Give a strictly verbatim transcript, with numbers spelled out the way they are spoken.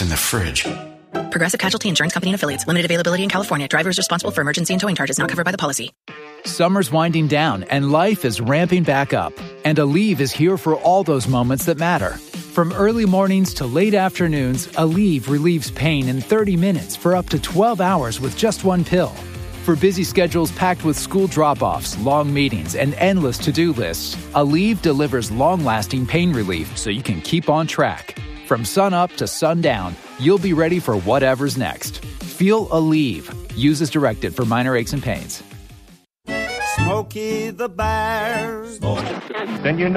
in the fridge. Progressive Casualty Insurance Company and Affiliates. Limited availability in California. Drivers responsible for emergency and towing charges not covered by the policy. Summer's winding down and life is ramping back up. And Aleve is here for all those moments that matter. From early mornings to late afternoons, Aleve relieves pain in thirty minutes for up to twelve hours with just one pill. For busy schedules packed with school drop-offs, long meetings, and endless to-do lists, Aleve delivers long-lasting pain relief so you can keep on track. From sun up to sundown, you'll be ready for whatever's next. Feel Aleve. Use as directed for minor aches and pains. Smokey the Bear. Then you know